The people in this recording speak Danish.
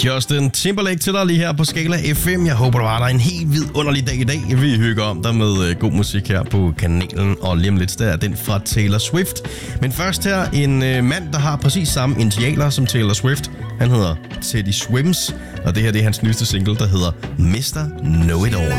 Justin Timberlake til dig lige her på Skala FM. Jeg håber, du har der en helt vidunderlig dag i dag. Vi hygger om dig med god musik her på kanalen. Og lige om lidt, der er den fra Taylor Swift. Men først her, en mand, der har præcis samme initialer som Taylor Swift. Han hedder Teddy Swims. Og det her, det er hans nyeste single, der hedder Mr. Know It All.